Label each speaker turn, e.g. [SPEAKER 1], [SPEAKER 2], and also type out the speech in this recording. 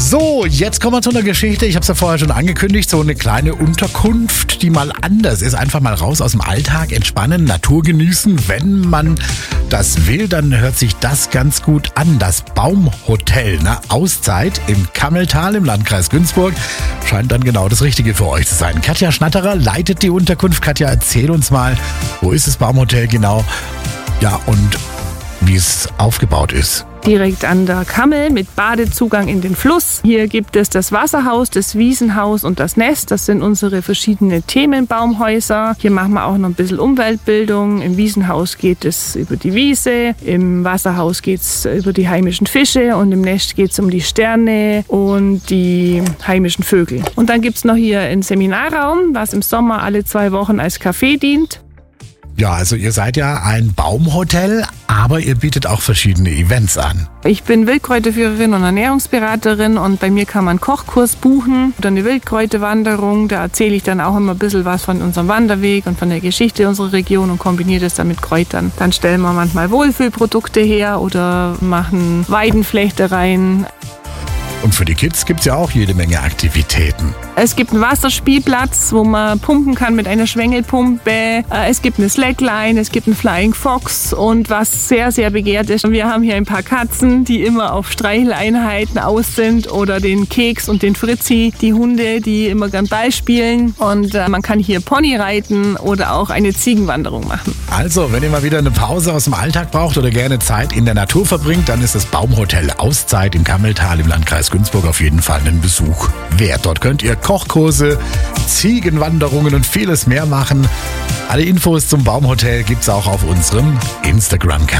[SPEAKER 1] So, jetzt kommen wir zu einer Geschichte. Ich habe es ja vorher schon angekündigt. So eine kleine Unterkunft, die mal anders ist. Einfach mal raus aus dem Alltag, entspannen, Natur genießen. Wenn man das will, dann hört sich das ganz gut an. Das Baumhotel, Auszeit im Kammeltal im Landkreis Günzburg. Scheint dann genau das Richtige für euch zu sein. Katja Schnatterer leitet die Unterkunft. Katja, erzähl uns mal, wo ist das Baumhotel genau? Ja, und wie es aufgebaut ist.
[SPEAKER 2] Direkt an der Kammel mit Badezugang in den Fluss. Hier gibt es das Wasserhaus, das Wiesenhaus und das Nest. Das sind unsere verschiedenen Themenbaumhäuser. Hier machen wir auch noch ein bisschen Umweltbildung. Im Wiesenhaus geht es über die Wiese, im Wasserhaus geht es über die heimischen Fische und im Nest geht es um die Sterne und die heimischen Vögel. Und dann gibt es noch hier einen Seminarraum, was im Sommer alle 2 Wochen als Café dient.
[SPEAKER 1] Ja, also ihr seid ja ein Baumhotel, aber ihr bietet auch verschiedene Events an.
[SPEAKER 2] Ich bin Wildkräuterführerin und Ernährungsberaterin und bei mir kann man einen Kochkurs buchen oder eine Wildkräuterwanderung. Da erzähle ich dann auch immer ein bisschen was von unserem Wanderweg und von der Geschichte unserer Region und kombiniere das dann mit Kräutern. Dann stellen wir manchmal Wohlfühlprodukte her oder machen Weidenflechtereien.
[SPEAKER 1] Und für die Kids gibt's ja auch jede Menge Aktivitäten.
[SPEAKER 2] Es gibt einen Wasserspielplatz, wo man pumpen kann mit einer Schwengelpumpe. Es gibt eine Slackline, es gibt einen Flying Fox und was sehr, sehr begehrt ist, wir haben hier ein paar Katzen, die immer auf Streicheleinheiten aus sind oder den Keks und den Fritzi, die Hunde, die immer gern Ball spielen und man kann hier Pony reiten oder auch eine Ziegenwanderung machen.
[SPEAKER 1] Also, wenn ihr mal wieder eine Pause aus dem Alltag braucht oder gerne Zeit in der Natur verbringt, dann ist das Baumhotel Auszeit im Kammeltal im Landkreis Günzburg auf jeden Fall einen Besuch wert. Dort könnt ihr Kochkurse, Ziegenwanderungen und vieles mehr machen. Alle Infos zum Baumhotel gibt's auch auf unserem Instagram-Kanal.